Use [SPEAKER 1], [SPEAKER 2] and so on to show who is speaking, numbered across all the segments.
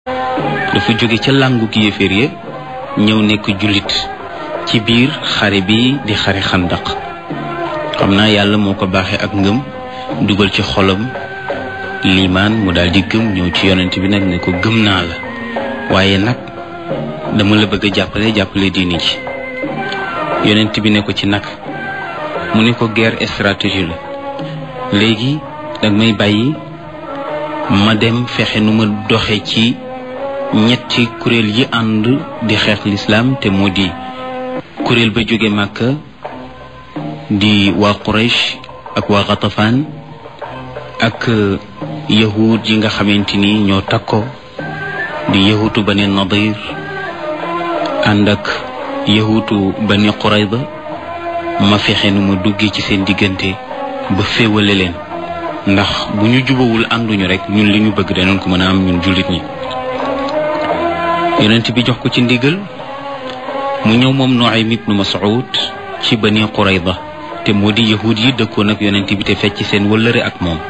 [SPEAKER 1] dafa jóge ca làngu ki yéeféer ya ñëw nekk jullit ci biir xare bi di xare xandaq xam naa yàlla moo ko baaxee ak ngëm dugal ci xolam liimaan mu daal di gëm ñëw ci yonent bi nag ne ko gëm naa la waaye nag dama la bëgg a jàppale diini ji yonent bi ne ko ci nag mu ne ko guerre stratégie la léegi dag may bàyyi ma dem fexe nu ma doxe ci ñetti kuréel yi ànd di xeex lislaam te moo di kuréel ba jóge Màkka di waa Quraysh ak waa Ghatafaan ak yahud yi nga xamante ni ñoo takko di yahutu Bani Nadir ànd ak yahutu Bani Qurayza ma fexe nu ma duggee ci seen diggante ba féewale leen ndax bu ñu jubawul ànduñu rek ñun li ñu bëgg danañ ko mën a am ñun jullit ñi yonent bi jox ko ci ndigal mu ñëw moom Nuaym ibnu Mas'ud ci Bani Qurayza te moo di yahud yi dëkkoon ak yonent bi te fecc seen wëllëre ak moom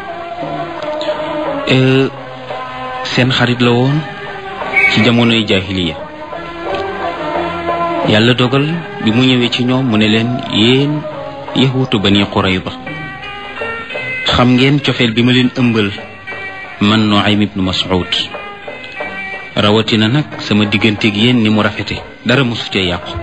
[SPEAKER 1] seen xarit la woon ci jamonoy jaahiliya yàlla dogal bi mu ñëwee ci ñoom mu ne leen yéen yahutu Bani Qurayza xam ngeen cofeel bi ma leen ëmbal man Nuaym ibnu Mas'ud rawatina nag sama digganteeg yéen ni mu rafete dara mosu cee yàqu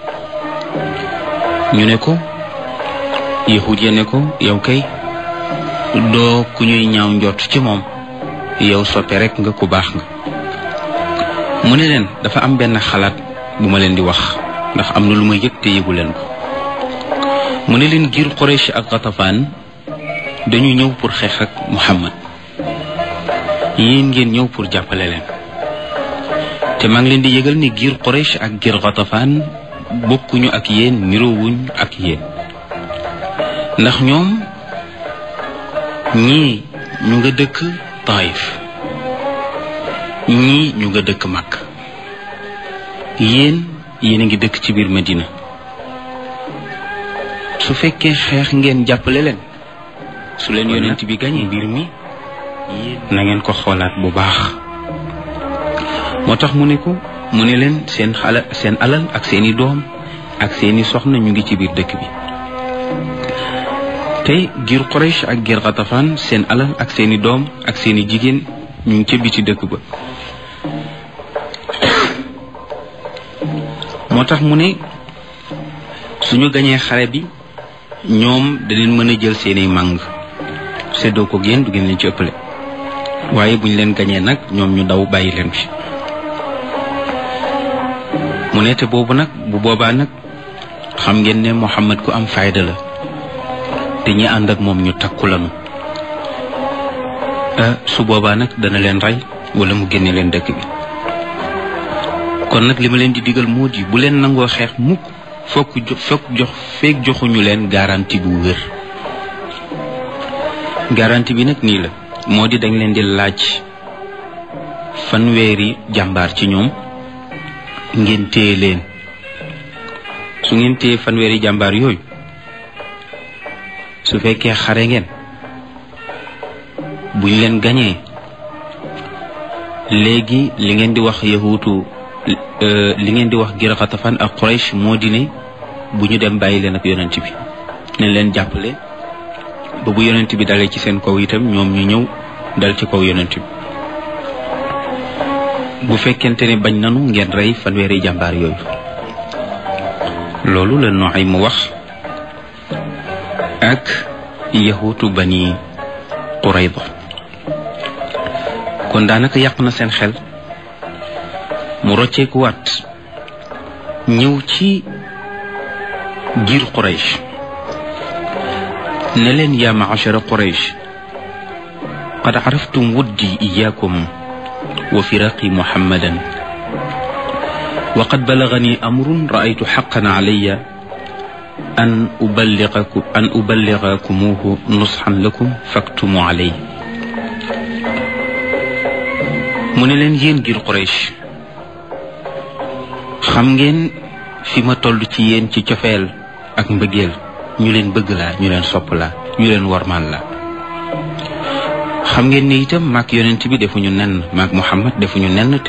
[SPEAKER 1] ñu ne ko yahud ya ne ko yow kay doo ku ñuy ñaaw njott ci moom yow soppe rek nga ku baax nga mu ne leen dafa am benn xalaat bu ma leen di wax ndax am na lu ma yëg te yëgu leen ko mu ne leen giir Quraysh ak Ghatafaan dañu ñëw pour xeex ak Muhammad yéen ngeen ñëw pour jàppale leen te maa ngi leen di yëgal ni giir Quraysh ak giir Ghatafaan bokkuñu ak yéen niroowuñ ak yéen ndax ñoom ñii ñu nga dëkk Taif ñii ñu nga dëkk Makka yéen a ngi dëkk ci biir Medina su fekkee xeex ngeen jàppale leen su leen yonent bi gañee mbir mi na ngeen ko xoolaat bu baax moo tax mu ne leen seen alal ak seeni doom ak seeni soxna ñu ngi ci biir dëkk bi te giir Quraysh ak giir Ghatafaan seen alal ak seeni doom ak seeni jigéen ñu ngi ca biti dëkk ba moo tax mu ne suñu gañee xare bi ñoom daneen mën a jël seeni màng seddoo ko yéen du ngeen leen ci ëppale waaye buñ leen gañee nag ñoom ñu daw bàyyi leen fi mu ne te boobu nag bu boobaa nag xam ngeen ne Muhammad ku am fayda la te ñi ànd ak moom ñu takku lanu su boobaa nag dana leen rey wala mu génne leen dëkk bi kon nag li ma leen di digal moo di bu leen nangoo xeex mukk fekk joxuñu leen garantie bu wér garantie bi nag nii la moo di dañ leen di laaj fanweeri jàmbaar ci ñoom ngeen téye leen su ngeen téye fanweeri jàmbaar yooyu su fekkee xare ngeen buñ leen gañee léegi li ngeen di wax yahuutu li ngeen di wax giir Ghatafaan ak Quraysh moo di ne bu ñu dem bàyyi leen ak yonent bi nañ leen jàppale ba bu yonent bi dalee ci seen kaw itam ñoom ñu ñëw dal ci kaw yonent bi bu fekkente ne bañ nanu ngeen rey fanweeri jàmbaar yooyu loolu la Nuaym mu wax ak yahuutu Bani Qurayza kon daanaka yàq na seen xel mu rocceeku waat ñëw ci giir Quraysh ne leen yaa ma'ashara Quraysh qad araftum wuddi iyaakum wa firaqi Muhammadan wa qad balagani amrun ra'aytu haqqan alayya an uballigakumuhu nushan lakum faktumu alayhi mu ne leen yéen giir Quraysh xam ngeen fi ma toll ci yéen ci cofeel ak mbëggeel ñu leen bëgg laa ñu leen sopp laa ñu leen warmaan laa xam ngeen ni itam maag yonent bi defuñu nenn maag Muhammad defuñu nenn